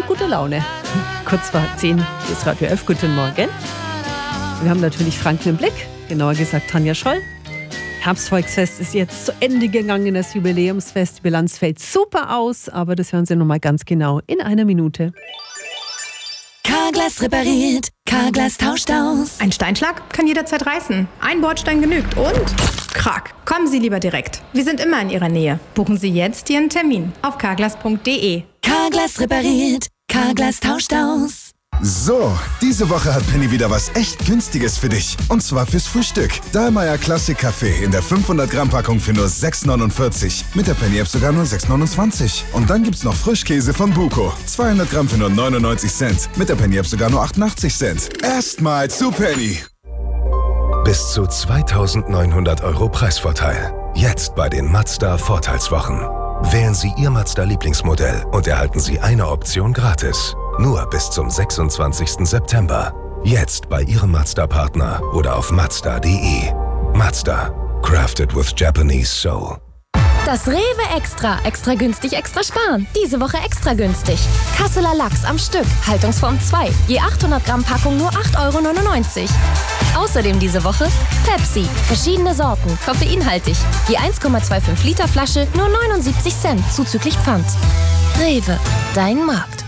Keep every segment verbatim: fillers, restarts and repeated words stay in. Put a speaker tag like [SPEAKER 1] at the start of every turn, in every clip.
[SPEAKER 1] und gute Laune. Kurz vor zehn ist Radio elf. Guten Morgen. Wir haben natürlich Franken im Blick, genauer gesagt Tanja Scholl. Herbstvolksfest ist jetzt zu Ende gegangen, das Jubiläumsfest. Die Bilanz fällt super aus, aber das hören Sie nochmal ganz genau in einer Minute.
[SPEAKER 2] Carglass repariert, Carglass tauscht aus.
[SPEAKER 3] Ein Steinschlag kann jederzeit reißen. Ein Bordstein genügt und krack. Kommen Sie lieber direkt. Wir sind immer in Ihrer Nähe. Buchen Sie jetzt Ihren Termin auf carglass punkt de.
[SPEAKER 2] Carglass repariert, Carglass tauscht aus.
[SPEAKER 4] So, diese Woche hat Penny wieder was echt Günstiges für dich. Und zwar fürs Frühstück. Dahlmeier Classic Kaffee in der fünfhundert Gramm Packung für nur sechs neunundvierzig. Mit der Penny App sogar nur sechs neunundzwanzig. Und dann gibt's noch Frischkäse von Buko. zweihundert Gramm für nur neunundneunzig Cent. Mit der Penny App sogar nur achtundachtzig Cent. Erstmal zu Penny.
[SPEAKER 5] Bis zu zweitausendneunhundert Euro Preisvorteil. Jetzt bei den Mazda Vorteilswochen. Wählen Sie Ihr Mazda-Lieblingsmodell und erhalten Sie eine Option gratis. Nur bis zum sechsundzwanzigsten September. Jetzt bei Ihrem Mazda-Partner oder auf mazda punkt de. Mazda. Crafted with Japanese Soul.
[SPEAKER 6] Das Rewe Extra. Extra günstig, extra sparen. Diese Woche extra günstig. Kasseler Lachs am Stück. Haltungsform zwei. Je achthundert Gramm Packung nur acht Euro neunundneunzig. Außerdem diese Woche Pepsi. Verschiedene Sorten. Koffeinhaltig. Je eins Komma fünfundzwanzig Liter Flasche nur neunundsiebzig Cent. Zuzüglich Pfand. Rewe. Dein Markt.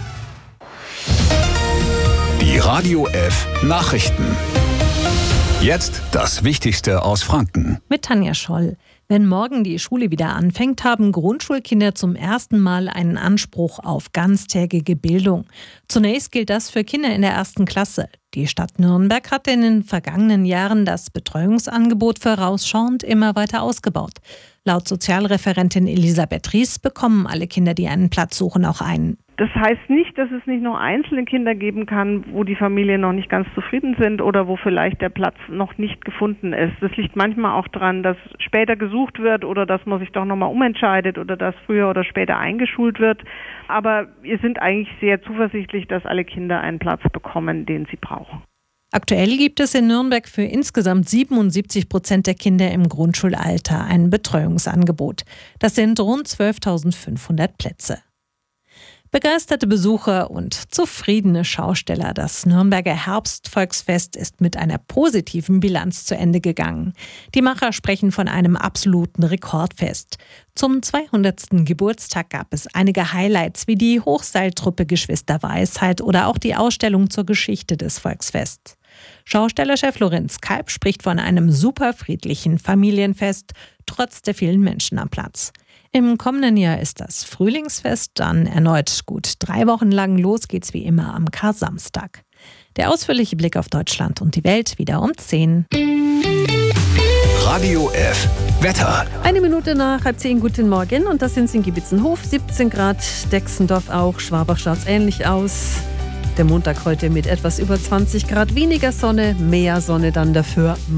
[SPEAKER 7] Die Radio elf Nachrichten. Jetzt das Wichtigste aus Franken.
[SPEAKER 8] Mit Tanja Scholl. Wenn morgen die Schule wieder anfängt, haben Grundschulkinder zum ersten Mal einen Anspruch auf ganztägige Bildung. Zunächst gilt das für Kinder in der ersten Klasse. Die Stadt Nürnberg hat in den vergangenen Jahren das Betreuungsangebot vorausschauend immer weiter ausgebaut. Laut Sozialreferentin Elisabeth Ries bekommen alle Kinder, die einen Platz suchen, auch einen.
[SPEAKER 9] Das heißt nicht, dass es nicht noch einzelne Kinder geben kann, wo die Familien noch nicht ganz zufrieden sind oder wo vielleicht der Platz noch nicht gefunden ist. Das liegt manchmal auch daran, dass später gesucht wird oder dass man sich doch nochmal umentscheidet oder dass früher oder später eingeschult wird. Aber wir sind eigentlich sehr zuversichtlich, dass alle Kinder einen Platz bekommen, den sie brauchen.
[SPEAKER 8] Aktuell gibt es in Nürnberg für insgesamt siebenundsiebzig Prozent der Kinder im Grundschulalter ein Betreuungsangebot. Das sind rund zwölftausendfünfhundert Plätze. Begeisterte Besucher und zufriedene Schausteller. Das Nürnberger Herbstvolksfest ist mit einer positiven Bilanz zu Ende gegangen. Die Macher sprechen von einem absoluten Rekordfest. Zum zweihundertsten Geburtstag gab es einige Highlights wie die Hochseiltruppe Geschwister Weisheit oder auch die Ausstellung zur Geschichte des Volksfests. Schaustellerchef Lorenz Kalb spricht von einem super friedlichen Familienfest, trotz der vielen Menschen am Platz. Im kommenden Jahr ist das Frühlingsfest, dann erneut gut drei Wochen lang. Los geht's wie immer am Kar-Samstag. Der ausführliche Blick auf Deutschland und die Welt wieder um zehn.
[SPEAKER 7] Radio elf Wetter.
[SPEAKER 1] Eine Minute nach halb zehn, guten Morgen. Und das sind in Giebitzenhof, siebzehn Grad, Dexendorf auch, Schwabach schaut's ähnlich aus. Der Montag heute mit etwas über zwanzig Grad, weniger Sonne, mehr Sonne dann dafür.